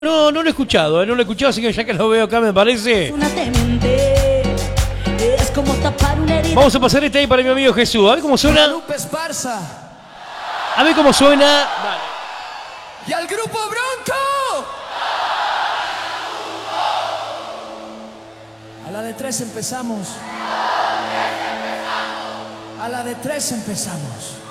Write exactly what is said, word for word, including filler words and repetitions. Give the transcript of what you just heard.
No, no lo he escuchado, ¿eh? No lo he escuchado, así que ya que lo veo acá me parece. Una demente, es como tapar una herida. Vamos a pasar este ahí para mi amigo Jesús. A ver cómo suena. Lupe Esparza. A ver cómo suena. Dale. Y al grupo Bronco. A la de tres empezamos. A la de tres empezamos.